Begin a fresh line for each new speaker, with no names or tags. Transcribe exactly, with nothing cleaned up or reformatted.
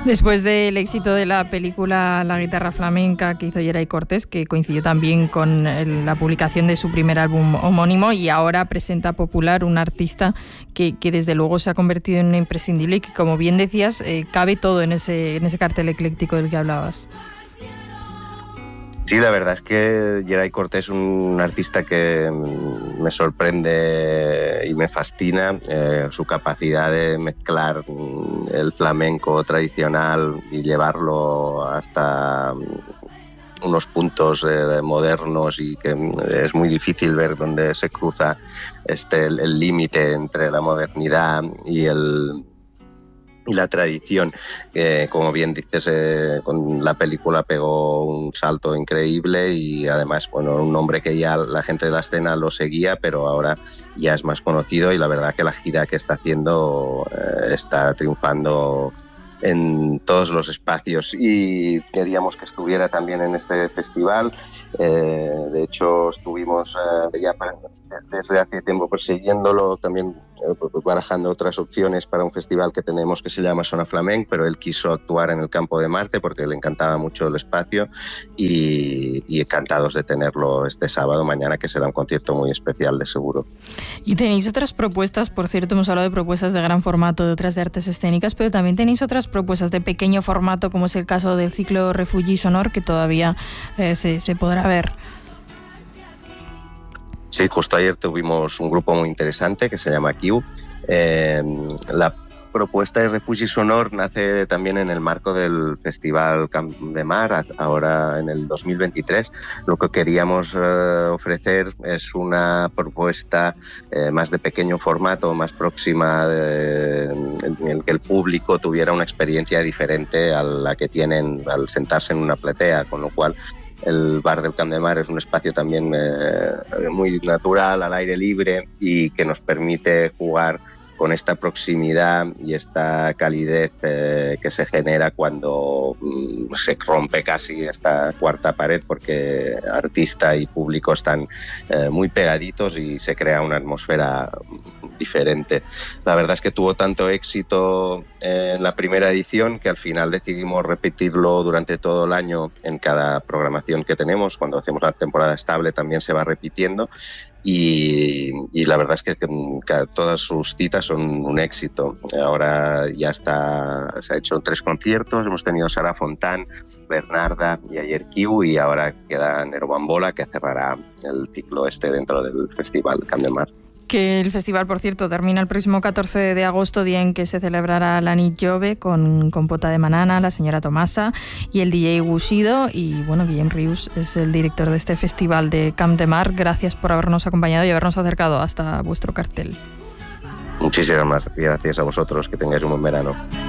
Después del éxito de la película La guitarra flamenca que hizo Geray Cortés, que coincidió también con el, la publicación de su primer álbum homónimo, y ahora presenta Popular, un artista que, que desde luego se ha convertido en un imprescindible y que, como bien decías, eh, cabe todo en ese, en ese cartel ecléctico del que hablabas.
Sí, la verdad es que Geray Cortés es un artista que me sorprende y me fascina. Eh, su capacidad de mezclar el flamenco tradicional y llevarlo hasta unos puntos eh, modernos, y que es muy difícil ver dónde se cruza este el límite entre la modernidad y el y la tradición. Eh, como bien dices, eh, con la película pegó un salto increíble, y además, bueno, un hombre que ya la gente de la escena lo seguía, pero ahora ya es más conocido, y la verdad que la gira que está haciendo eh, está triunfando en todos los espacios, y queríamos que estuviera también en este festival. Eh, de hecho, estuvimos eh, ya para, desde hace tiempo persiguiéndolo, también eh, barajando otras opciones para un festival que tenemos que se llama Zona Flamenc, pero él quiso actuar en el Campo de Marte porque le encantaba mucho el espacio, y, y encantados de tenerlo este sábado, mañana, que será un concierto muy especial de seguro.
Y tenéis otras propuestas, por cierto, hemos hablado de propuestas de gran formato, de otras de artes escénicas, pero también tenéis otras propuestas de pequeño formato, como es el caso del ciclo Refugi Sonor, que todavía eh, se, se podrá ver.
Sí, justo ayer tuvimos un grupo muy interesante que se llama Q. Eh, la propuesta de Refugi Sonor nace también en el marco del Festival Camp de Mar, ahora en el dos mil veintitrés. Lo que queríamos eh, ofrecer es una propuesta eh, más de pequeño formato, más próxima, de, en el que el público tuviera una experiencia diferente a la que tienen al sentarse en una platea, con lo cual el bar del Camp de Mar es un espacio también eh, muy natural, al aire libre, y que nos permite jugar con esta proximidad y esta calidez eh, que se genera cuando mm, se rompe casi esta cuarta pared, porque artista y público están eh, muy pegaditos y se crea una atmósfera diferente. La verdad es que tuvo tanto éxito en la primera edición que al final decidimos repetirlo durante todo el año en cada programación que tenemos. Cuando hacemos la temporada estable también se va repitiendo, y, y la verdad es que, que, que todas sus citas son un éxito. Ahora ya está, se ha hecho tres conciertos, hemos tenido Sara Fontán, Bernarda y ayer Q, y ahora queda Nero Bambola, que cerrará el ciclo este dentro del Festival Camp de Mar.
Que el festival, por cierto, termina el próximo catorce de agosto, día en que se celebrará la nit Jove, con Compota de Manana, la señora Tomasa y el D J Gusido. Y bueno, Guillem Rius es el director de este festival de Camp de Mar. Gracias por habernos acompañado y habernos acercado hasta vuestro cartel.
Muchísimas gracias a vosotros, que tengáis un buen verano.